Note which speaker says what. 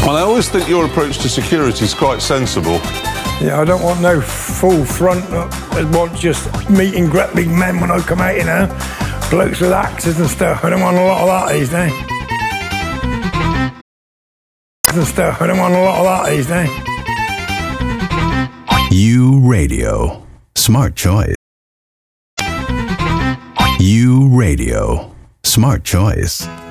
Speaker 1: Well, I always think your approach to security is quite sensible.
Speaker 2: Yeah, I don't want no full front. I want just meet and greet big men when I come out, you know. Blokes with axes and stuff. I don't want a lot of that these days. I don't want a lot of that these days.
Speaker 3: U Radio. Smart choice. U Radio. Smart choice.